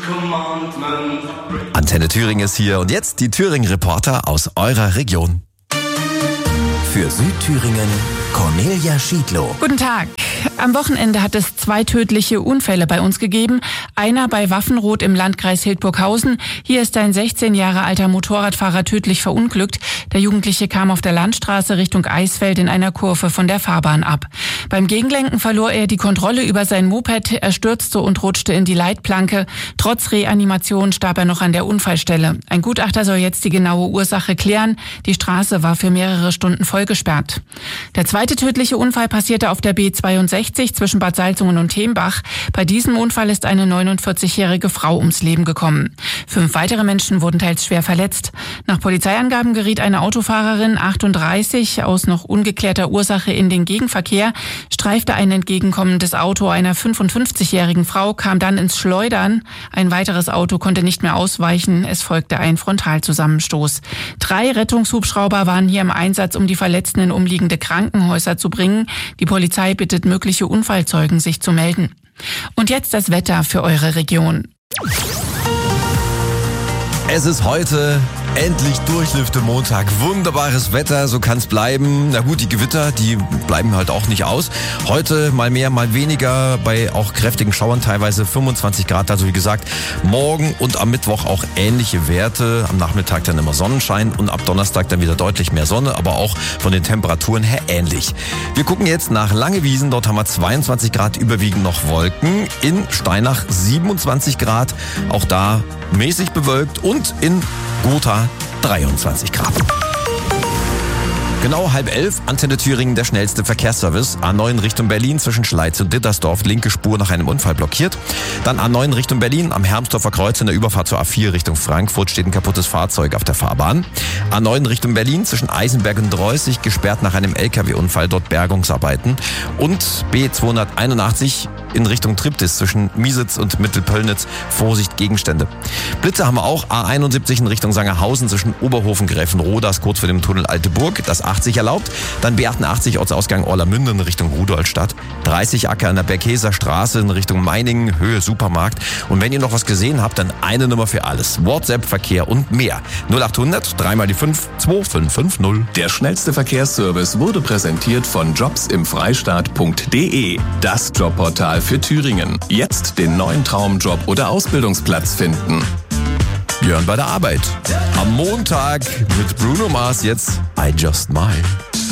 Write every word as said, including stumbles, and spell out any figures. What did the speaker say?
Antenne Thüringen ist hier und jetzt die Thüringen-Reporter aus eurer Region. Für Südthüringen Cornelia Schiedlow. Guten Tag. Am Wochenende hat es zwei tödliche Unfälle bei uns gegeben. Einer bei Waffenroth im Landkreis Hildburghausen. Hier ist ein sechzehn Jahre alter Motorradfahrer tödlich verunglückt. Der Jugendliche kam auf der Landstraße Richtung Eisfeld in einer Kurve von der Fahrbahn ab. Beim Gegenlenken verlor er die Kontrolle über sein Moped. Er stürzte und rutschte in die Leitplanke. Trotz Reanimation starb er noch an der Unfallstelle. Ein Gutachter soll jetzt die genaue Ursache klären. Die Straße war für mehrere Stunden voll gesperrt. Der zweite tödliche Unfall passierte auf der B zweiundsechzig zwischen Bad Salzungen und Hembach. Bei diesem Unfall ist eine neunundvierzigjährige Frau ums Leben gekommen. Fünf weitere Menschen wurden teils schwer verletzt. Nach Polizeiangaben geriet eine Autofahrerin, achtunddreißig, aus noch ungeklärter Ursache in den Gegenverkehr, streifte ein entgegenkommendes Auto einer fünfundfünfzigjährigen Frau, kam dann ins Schleudern. Ein weiteres Auto konnte nicht mehr ausweichen. Es folgte ein Frontalzusammenstoß. Drei Rettungshubschrauber waren hier im Einsatz, um die Verletzten in umliegende Krankenhäuser zu bringen. Die Polizei bittet mögliche Unfallzeugen, sich zu melden. Und jetzt das Wetter für eure Region. Es ist heute endlich Durchlüfte Montag. Wunderbares Wetter, so kann's bleiben. Na gut, die Gewitter, die bleiben halt auch nicht aus. Heute mal mehr, mal weniger, bei auch kräftigen Schauern teilweise fünfundzwanzig Grad. Also wie gesagt, morgen und am Mittwoch auch ähnliche Werte. Am Nachmittag dann immer Sonnenschein und ab Donnerstag dann wieder deutlich mehr Sonne, aber auch von den Temperaturen her ähnlich. Wir gucken jetzt nach Langewiesen. Dort haben wir zweiundzwanzig Grad, überwiegend noch Wolken. In Steinach siebenundzwanzig Grad, auch da mäßig bewölkt. Und in Gotha dreiundzwanzig Grad. Genau halb elf, Antenne Thüringen, der schnellste Verkehrsservice. A neun Richtung Berlin zwischen Schleiz und Dittersdorf, linke Spur nach einem Unfall blockiert. Dann A neun Richtung Berlin, am Hermsdorfer Kreuz in der Überfahrt zur A vier Richtung Frankfurt steht ein kaputtes Fahrzeug auf der Fahrbahn. A neun Richtung Berlin zwischen Eisenberg und Dreußig, gesperrt nach einem L K W-Unfall, dort Bergungsarbeiten. Und B zweihunderteinundachtzig in Richtung Triptis zwischen Miesitz und Mittelpöllnitz, Vorsicht Gegenstände. Blitze haben wir auch, A einundsiebzig in Richtung Sangerhausen zwischen Oberhofen, Gräfenrodas, kurz vor dem Tunnel Alte Burg, das achtzig erlaubt. Dann B achtundachtzig Ortsausgang Orlamünde in Richtung Rudolstadt, dreißig Acker an der Bergheser Straße in Richtung Meiningen, Höhe Supermarkt. Und wenn ihr noch was gesehen habt, dann eine Nummer für alles. WhatsApp, Verkehr und mehr. null achthundert, drei mal die fünf, zwei fünf fünf null. Der schnellste Verkehrsservice wurde präsentiert von jobs im freistaat punkt de. Das Jobportal für Thüringen. Jetzt den neuen Traumjob oder Ausbildungsplatz finden. Björn bei der Arbeit. Am Montag mit Bruno Mars jetzt I Just Mine.